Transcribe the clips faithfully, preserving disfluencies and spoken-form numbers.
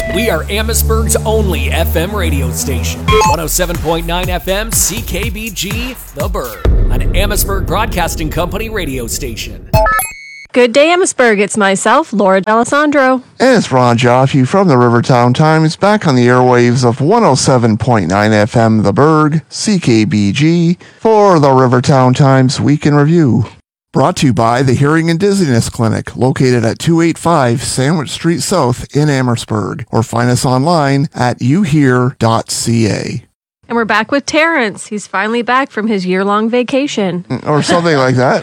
We are Amherstburg's only F M radio station. one oh seven point nine F M C K B G, The Burg, an Amherstburg Broadcasting Company radio station. Good day, Amherstburg. It's myself, Laura D'Alessandro. And it's Ron Joffe from the Rivertown Times, back on the airwaves of one oh seven point nine F M The Burg, C K B G, for the Rivertown Times Week in Review. Brought to you by the Hearing and Dizziness Clinic, located at two eighty-five Sandwich Street South in Amherstburg, or find us online at you hear dot c a. And we're back with Terrence. He's finally back from his year-long vacation. Or something like that.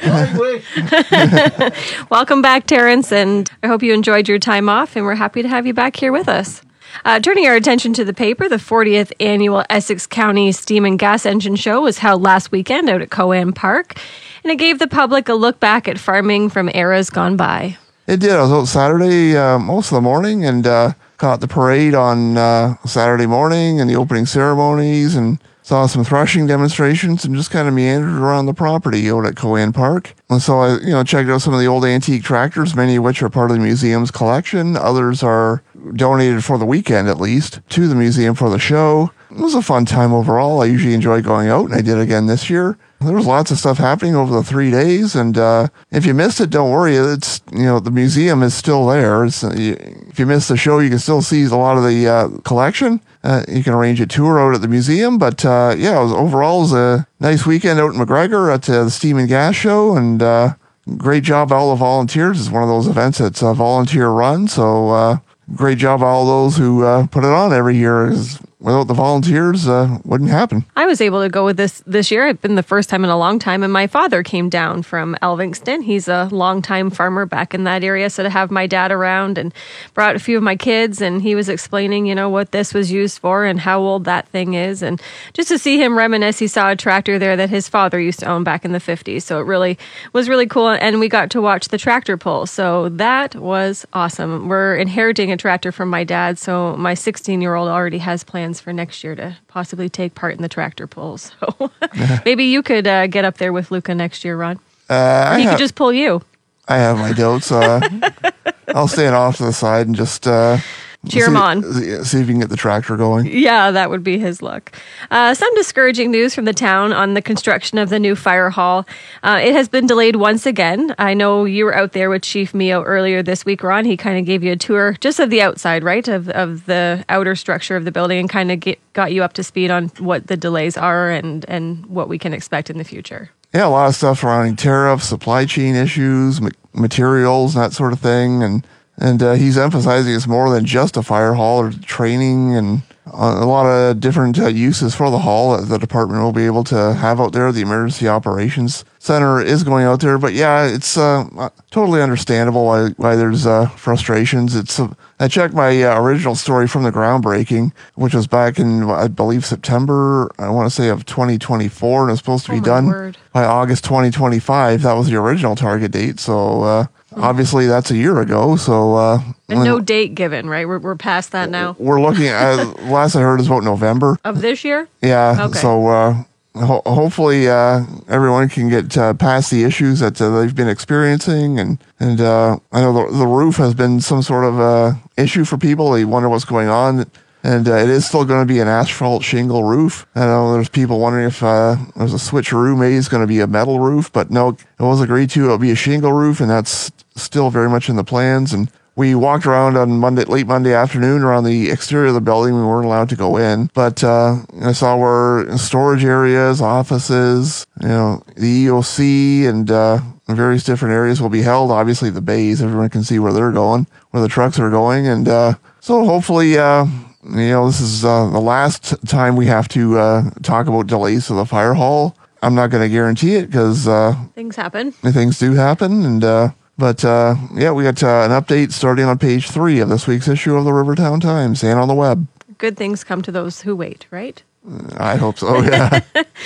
Welcome back, Terrence, and I hope you enjoyed your time off, and we're happy to have you back here with us. Uh, turning our attention to the paper, the fortieth Annual Essex County Steam and Gas Engine Show was held last weekend out at Coan Park, and it gave the public a look back at farming from eras gone by. It did. I was out Saturday uh, most of the morning and uh, caught the parade on uh, Saturday morning and the opening ceremonies and saw some threshing demonstrations and just kind of meandered around the property out at Coan Park. And so I, you know, checked out some of the old antique tractors, many of which are part of the museum's collection. Others are donated for the weekend, at least, to the museum for the show. It was a fun time overall. I usually enjoy going out, and I did again this year. There was lots of stuff happening over the three days, and uh, if you missed it, don't worry. It's, you know, the museum is still there. It's, uh, you, if you missed the show, you can still see a lot of the uh, collection. Uh, you can arrange a tour out at the museum, but uh, yeah, it was, overall, it was a nice weekend out in McGregor at uh, the Steam and Gas Show, and uh, great job by all the volunteers. It's one of those events that's a volunteer run, so uh, great job by all those who uh, put it on every year. Without the volunteers, uh, wouldn't happen. I was able to go with this this year. It's been the first time in a long time, and my father came down from Elvingston. He's a longtime farmer back in that area, so to have my dad around and brought a few of my kids, and he was explaining, you know, what this was used for and how old that thing is, and just to see him reminisce, he saw a tractor there that his father used to own back in the fifties, so it really was really cool, and we got to watch the tractor pull, so that was awesome. We're inheriting a tractor from my dad, so my sixteen-year-old already has plans for next year to possibly take part in the tractor pulls. So maybe you could uh, get up there with Luca next year, Ron. Uh, or he have, could just pull you. I have my doubts. Uh, I'll stand off to the side and just uh, cheer see, him on. See if you can get the tractor going. Yeah, that would be his luck. Uh, some discouraging news from the town on the construction of the new fire hall. Uh, it has been delayed once again. I know you were out there with Chief Mio earlier this week, Ron. He kind of gave you a tour just of the outside, right, of of the outer structure of the building, and kind of get, got you up to speed on what the delays are and, and what we can expect in the future. Yeah, a lot of stuff surrounding tariffs, supply chain issues, ma- materials, that sort of thing, and And uh, he's emphasizing it's more than just a fire hall or training and uh, a lot of different uh, uses for the hall that the department will be able to have out there. The Emergency Operations Center is going out there. But yeah, it's uh, totally understandable why, why there's uh, frustrations. It's uh, I checked my uh, original story from the groundbreaking, which was back in, I believe, September, I want to say, of twenty twenty-four, and it was supposed to be oh done word. by August twenty twenty-five. That was the original target date. So, uh, obviously, that's a year ago, so... Uh, and no date given, right? We're we're past that now? We're looking at... last I heard is about November. Of this year? Yeah, okay. so uh, ho- hopefully uh, everyone can get uh, past the issues that uh, they've been experiencing, and, and uh, I know the, the roof has been some sort of uh, issue for people. They wonder what's going on. And uh, it is still going to be an asphalt shingle roof. I know there's people wondering if uh, there's a switcheroo, maybe it's going to be a metal roof, but no, it was agreed to. It'll be a shingle roof, and that's still very much in the plans. And we walked around on Monday, late Monday afternoon around the exterior of the building. We weren't allowed to go in, but uh, I saw where storage areas, offices, you know, the E O C, and uh, various different areas will be held. Obviously, the bays, everyone can see where they're going, where the trucks are going, and uh, so hopefully. Uh, You know, this is uh, the last time we have to uh, talk about delays to the fire hall. I'm not going to guarantee it because uh, things happen. Things do happen, and uh, but uh, yeah, we got uh, an update starting on page three of this week's issue of the Rivertown Times and on the web. Good things come to those who wait, right? I hope so. Yeah.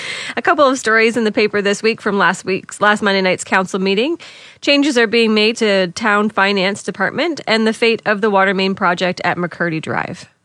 A couple of stories in the paper this week from last week's last Monday night's council meeting. Changes are being made to town finance department and the fate of the water main project at McCurdy Drive.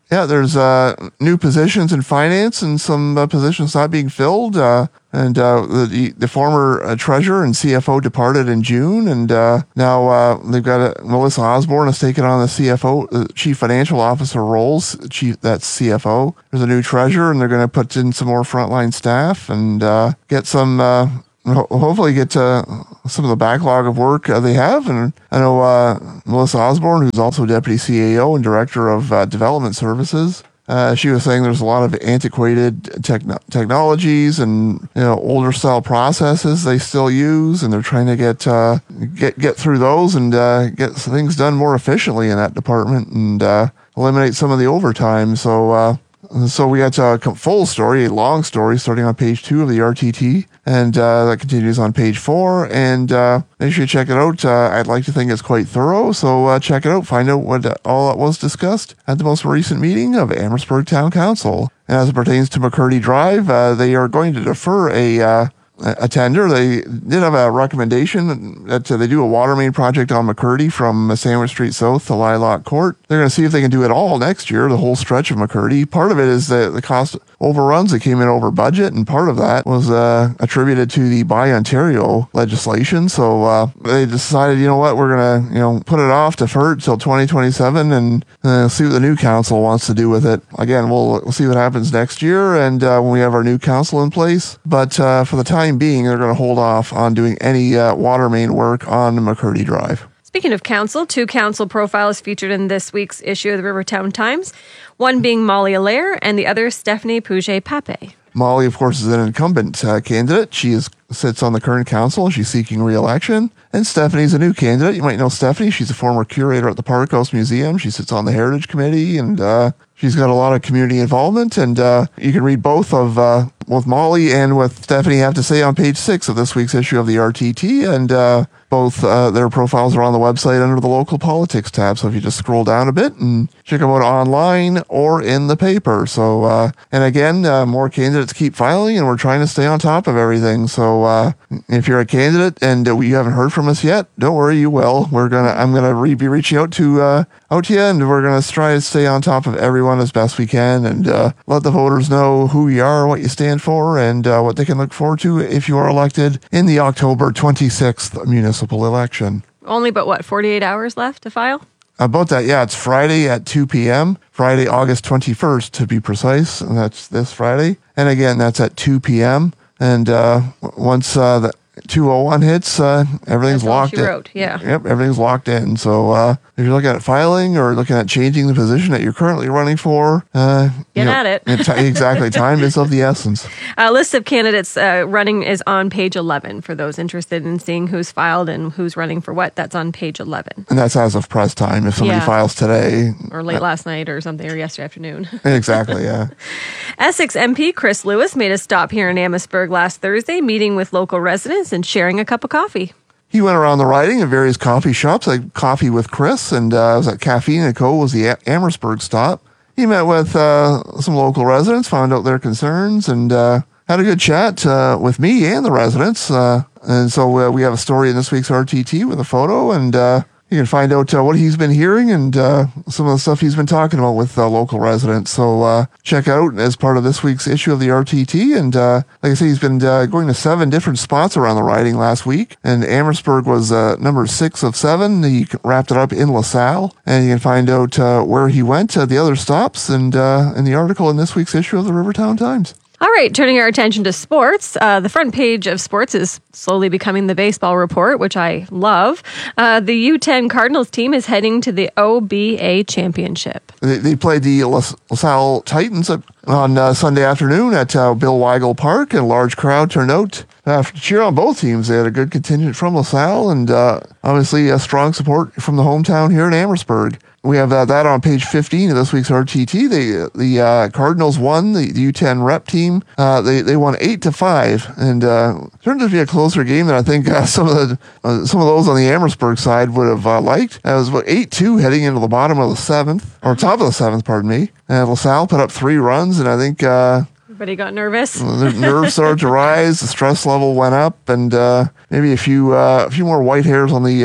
Yeah, there's uh, new positions in finance and some uh, positions not being filled. Uh, and uh, the the former uh, treasurer and C F O departed in June, and uh, now uh, they've got a, Melissa Osborne has taken on the C F O, uh, Chief Financial Officer roles. Chief, that's C F O. There's a new treasurer, and they're going to put in some more frontline staff and uh, get some. Uh, ho- hopefully, get uh, some of the backlog of work uh, they have. And I know uh, Melissa Osborne, who's also Deputy C A O and Director of uh, Development Services. Uh, she was saying there's a lot of antiquated techn- technologies and you know older style processes they still use, and they're trying to get uh, get get through those and uh, get things done more efficiently in that department and uh, eliminate some of the overtime. So. Uh, So we got a full story, a long story, starting on page two of the R T T, and uh, that continues on page four. And uh, make sure you check it out. Uh, I'd like to think it's quite thorough, so uh, check it out. Find out what uh, all that was discussed at the most recent meeting of Amherstburg Town Council. And as it pertains to McCurdy Drive, uh, they are going to defer a uh, a tender. They did have a recommendation that uh, they do a water main project on McCurdy from Sandwich Street South to Lilac Court. They're going to see if they can do it all next year, the whole stretch of McCurdy. Part of it is the, the cost overruns that came in over budget, and part of that was uh, attributed to the Buy Ontario legislation. So uh, they decided, you know what, we're going to you know put it off, defer it till twenty twenty-seven, and uh, see what the new council wants to do with it. Again, we'll, we'll see what happens next year and uh, when we have our new council in place. But uh, for the time being, they're going to hold off on doing any uh, water main work on McCurdy Drive. Speaking of council, two council profiles featured in this week's issue of the Rivertown Times, one being Molly Allaire and the other Stephanie Pouget-Pape. Molly, of course, is an incumbent uh, candidate. She is, sits on the current council. She's seeking re-election. And Stephanie's a new candidate. You might know Stephanie. She's a former curator at the Park House Museum. She sits on the Heritage Committee, and uh, she's got a lot of community involvement. And uh, you can read both of uh, both Molly and what Stephanie have to say on page six of this week's issue of the R T T. And uh, both uh, their profiles are on the website under the local politics tab. So if you just scroll down a bit and check them out online or in the paper. So, uh, and again, uh, more candidates keep filing, and we're trying to stay on top of everything. So uh, if you're a candidate and uh, you haven't heard from us yet, don't worry, you will. We're gonna, I'm gonna re- be reaching out to uh, out to you, and we're gonna try to stay on top of everyone as best we can, and uh, let the voters know who you are, what you stand for, and uh, what they can look forward to if you are elected in the October twenty-sixth municipal election. Only but what, forty-eight hours left to file? About that, yeah, it's Friday at two p.m., Friday, August twenty-first to be precise, and that's this Friday. And again, that's at two p.m. And uh, once uh, the two oh one hits, uh, everything's That's all locked she in. wrote, yeah. Yep, everything's locked in. So uh, if you're looking at filing or looking at changing the position that you're currently running for, uh, Get you know, at it. t- exactly. Time is of the essence. A list of candidates uh, running is on page eleven for those interested in seeing who's filed and who's running for what. That's on page eleven. And that's as of press time. If somebody Yeah. files today. Or late last night or something, or yesterday afternoon. Exactly, yeah. Essex M P Chris Lewis made a stop here in Amherstburg last Thursday, meeting with local residents and sharing a cup of coffee. He went around the riding at various coffee shops, like Coffee with Chris, and uh, I was at Caffeine and Co. was the A- Amherstburg stop. He met with uh, some local residents, found out their concerns, and uh, had a good chat uh, with me and the residents. Uh, and so uh, we have a story in this week's R T T with a photo, and uh, you can find out uh, what he's been hearing and uh, some of the stuff he's been talking about with uh, local residents. So uh, check out as part of this week's issue of the R T T. And uh, like I say, he's been uh, going to seven different spots around the riding last week. And Amherstburg was uh, number six of seven. He wrapped it up in LaSalle. And you can find out uh, where he went, uh, the other stops, and uh, in the article in this week's issue of the Rivertown Times. All right, turning our attention to sports. Uh, the front page of sports is slowly becoming the baseball report, which I love. Uh, the U ten Cardinals team is heading to the O B A championship. They, they played the LaSalle Titans on uh, Sunday afternoon at uh, Bill Weigel Park, and a large crowd turned out uh, to cheer on both teams. They had a good contingent from LaSalle, and uh, obviously a strong support from the hometown here in Amherstburg. We have uh, that on page fifteen of this week's R T T. They, the uh, Cardinals won, the, the U ten rep team. Uh, they, they won eight to five, and uh, turned out to be a closer game than I think uh, some of the uh, some of those on the Amherstburg side would have uh, liked. It was about eight two heading into the bottom of the seventh, or top of the seventh, pardon me. And LaSalle put up three runs, and I think uh, Everybody got nervous. their nerves started to rise, the stress level went up, and uh, maybe a few uh, a few more white hairs on the uh,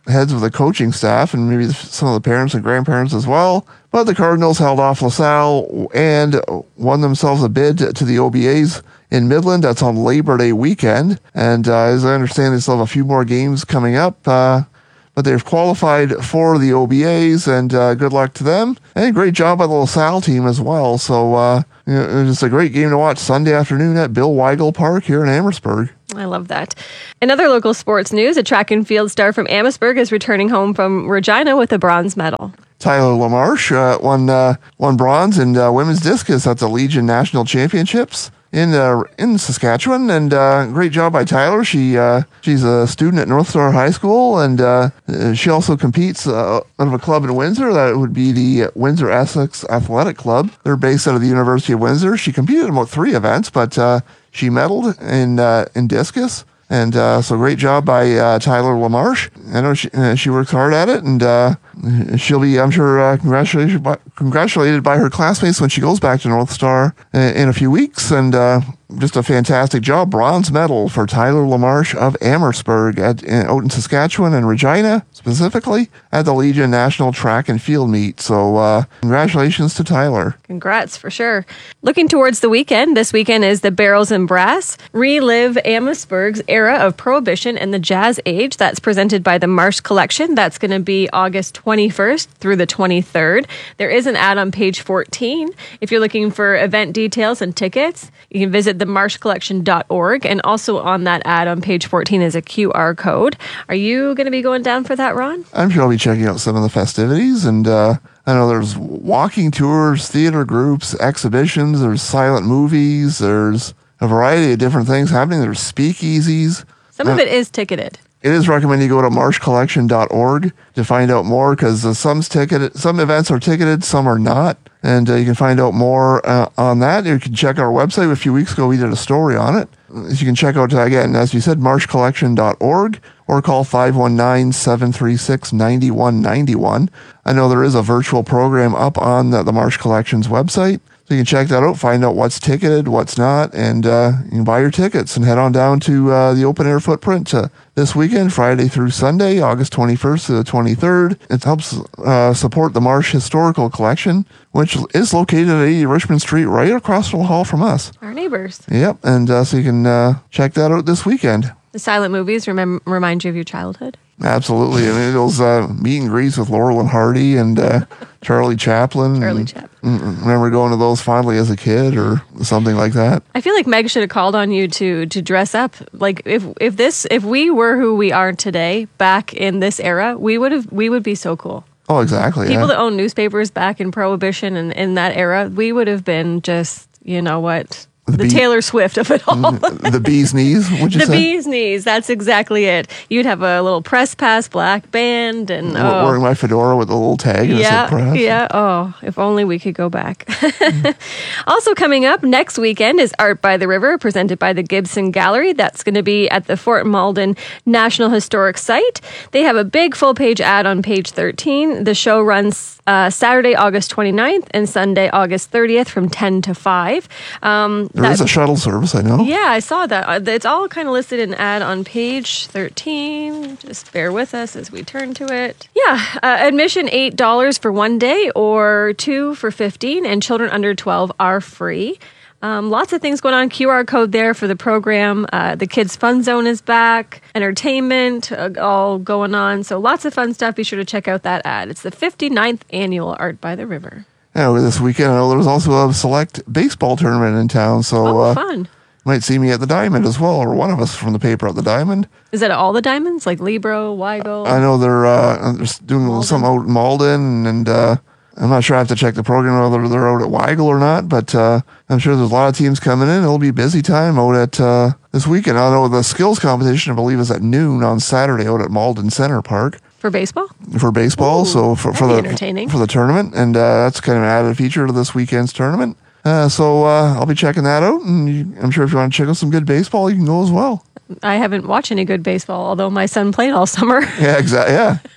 heads of the coaching staff and maybe some of the parents and grandparents as well. But the Cardinals held off LaSalle and won themselves a bid to the O B As in Midland. That's on Labor Day weekend. And uh, as I understand, they still have a few more games coming up. Uh, but they've qualified for the O B As, and uh, good luck to them. And great job by the LaSalle team as well. So uh, you know, it was a great game to watch Sunday afternoon at Bill Weigel Park here in Amherstburg. I love that. In other local sports news, a track and field star from Amherstburg is returning home from Regina with a bronze medal. Tyler LaMarche uh, won uh, won bronze in uh, women's discus at the Legion National Championships in uh, in Saskatchewan, and uh, great job by Tyler. She uh, she's a student at North Star High School, and uh, she also competes uh, out of a club in Windsor. That would be the Windsor Essex Athletic Club. They're based out of the University of Windsor. She competed in about three events, but uh, she medaled in uh, in discus. And uh, so great job by uh, Tyler LaMarche. I know she, uh, she works hard at it, and uh, she'll be, I'm sure, uh, congratulated, by, congratulated by her classmates when she goes back to North Star in, in a few weeks. And uh, just a fantastic job. Bronze medal for Tyler LaMarche of Amherstburg at, in, out in Saskatchewan and Regina, specifically, at the Legion National Track and Field Meet. So uh, congratulations to Tyler. Congrats, for sure. Looking towards the weekend, this weekend is the Barrels and Brass. Relive Amherstburg's era of Prohibition and the Jazz Age. That's presented by the Marsh Collection. That's going to be August twenty-first through the twenty-third. There is an ad on page fourteen. If you're looking for event details and tickets, you can visit the marsh collection dot org. And also on that ad on page fourteen is a Q R code. Are you going to be going down for that, Ron? I'm sure I'll be checking out some of the festivities, and uh, I know there's walking tours, theater groups, exhibitions, there's silent movies, there's a variety of different things happening. There's speakeasies. Some of it is ticketed. It is recommended you go to marsh collection dot org to find out more, because uh, some ticketed, some events are ticketed, some are not. And uh, you can find out more uh, on that. You can check our website. A few weeks ago, we did a story on it. You can check out, again, as you said, marsh collection dot org, or call five one nine, seven three six, nine one nine one. I know there is a virtual program up on the, the Marsh Collections website. So you can check that out, find out what's ticketed, what's not, and uh, you can buy your tickets and head on down to uh, the Open Air Footprint uh, this weekend, Friday through Sunday, August twenty-first to the twenty-third. It helps uh, support the Marsh Historical Collection, which is located at eighty Richmond Street, right across the hall from us. Our neighbors. Yep, and uh, so you can uh, check that out this weekend. The silent movies remem- remind you of your childhood? Absolutely. I mean, those uh, meet and greets with Laurel and Hardy and uh, Charlie Chaplin. Charlie Chaplin. Mm, remember going to those fondly as a kid or something like that? I feel like Meg should have called on you to to dress up. Like if if this if we were who we are today back in this era, we would have we would be so cool. Oh, exactly. People yeah. that own newspapers back in Prohibition and in that era, we would have been just, you know what? The, the bee, Taylor Swift of it all. The bee's knees, would you the say? The bee's knees, that's exactly it. You'd have a little press pass black band and oh. wearing my fedora with a little tag and yeah, it said press. Yeah, oh, if only we could go back. mm. Also coming up next weekend is Art by the River, presented by the Gibson Gallery. That's going to be at the Fort Malden National Historic Site. They have a big full-page ad on page thirteen. The show runs uh, Saturday, August twenty-ninth and Sunday, August thirtieth from ten to five. Um, There is a shuttle service, I know. Yeah, I saw that. It's all kind of listed in ad on page thirteen. Just bear with us as we turn to it. Yeah, uh, admission eight dollars for one day or two for fifteen dollars, and children under twelve are free. Um, lots of things going on. Q R code there for the program. Uh, the Kids Fun Zone is back. Entertainment, uh, all going on. So lots of fun stuff. Be sure to check out that ad. It's the fifty-ninth annual Art by the River. Yeah, this weekend, I know there was also a select baseball tournament in town. So, oh, uh, fun. Might see me at the Diamond as well, or one of us from the paper at the Diamond. Is that all the Diamonds? Like Libro, Weigel? I know they're, uh, they're doing Malden. Some out in Malden, and uh, I'm not sure. I have to check the program whether they're out at Weigel or not, but uh, I'm sure there's a lot of teams coming in. It'll be a busy time out at uh, this weekend. I know the skills competition, I believe, is at noon on Saturday out at Malden Center Park. For baseball? For baseball, Ooh, so for, for the entertaining. for the tournament, and uh, that's kind of an added feature to this weekend's tournament. Uh, so uh, I'll be checking that out, and you, I'm sure if you want to check out some good baseball, you can go as well. I haven't watched any good baseball, although my son played all summer. Yeah, exactly. Yeah.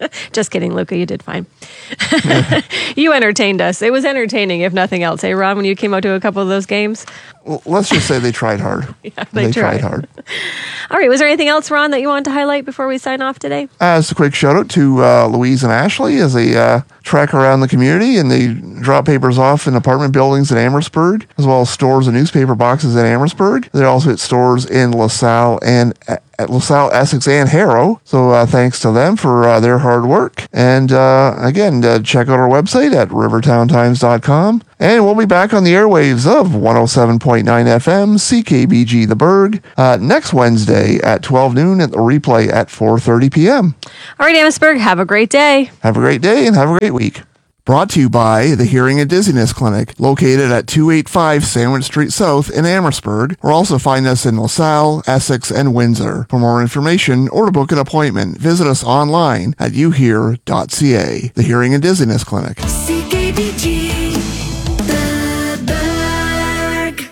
Just kidding, Luca. You did fine. You entertained us. It was entertaining, if nothing else. Hey, Ron, when you came out to a couple of those games? Well, let's just say they tried hard. Yeah, they, they tried. tried hard. All right. Was there anything else, Ron, that you wanted to highlight before we sign off today? Uh, just a quick shout out to uh, Louise and Ashley as they uh, trek around the community and they drop papers off in apartment buildings in Amherstburg, as well as stores and newspaper boxes in Amherstburg. They also hit stores in LaSalle and at LaSalle, Essex, and Harrow. So uh, thanks to them for uh, their hard work. And uh, again, uh, check out our website at rivertown times dot com. And we'll be back on the airwaves of one oh seven point nine F M, C K B G The Berg, uh, next Wednesday at twelve noon and the replay at four thirty p.m. All right, Amherstburg, have a great day. Have a great day and have a great week. Brought to you by the Hearing and Dizziness Clinic, located at two eighty-five Sandwich Street South in Amherstburg, or also find us in LaSalle, Essex, and Windsor. For more information or to book an appointment, visit us online at u hear dot c a. The Hearing and Dizziness Clinic. C K B G, The Berg.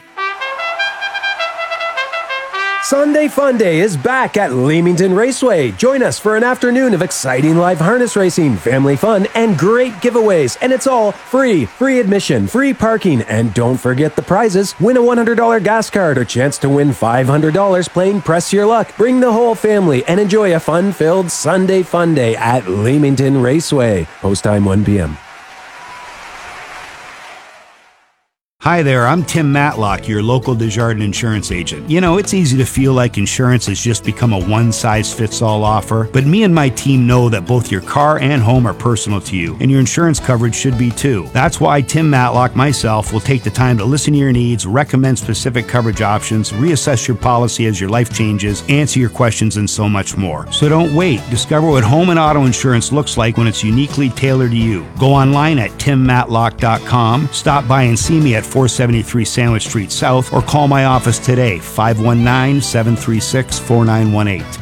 Sunday Fun Day is back at Leamington Raceway. Join us for an afternoon of exciting live harness racing, family fun, and great giveaways. And it's all free. Free admission, free parking, and don't forget the prizes. Win a one hundred dollars gas card or chance to win five hundred dollars playing Press Your Luck. Bring the whole family and enjoy a fun-filled Sunday Fun Day at Leamington Raceway. Post time one p.m. Hi there, I'm Tim Matlock, your local Desjardins insurance agent. You know, it's easy to feel like insurance has just become a one-size-fits-all offer, but me and my team know that both your car and home are personal to you, and your insurance coverage should be too. That's why Tim Matlock, myself, will take the time to listen to your needs, recommend specific coverage options, reassess your policy as your life changes, answer your questions, and so much more. So don't wait. Discover what home and auto insurance looks like when it's uniquely tailored to you. Go online at tim matlock dot com, stop by and see me at four seventy-three Sandwich Street South, or call my office today, five one nine, seven three six, four nine one eight.